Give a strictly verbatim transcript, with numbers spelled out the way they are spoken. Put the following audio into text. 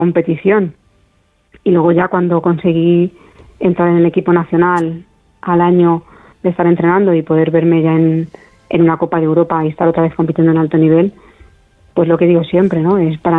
competición. Y luego ya cuando conseguí entrar en el equipo nacional al año de estar entrenando y poder verme ya en, en una Copa de Europa y estar otra vez compitiendo en alto nivel, pues lo que digo siempre, ¿no? Es para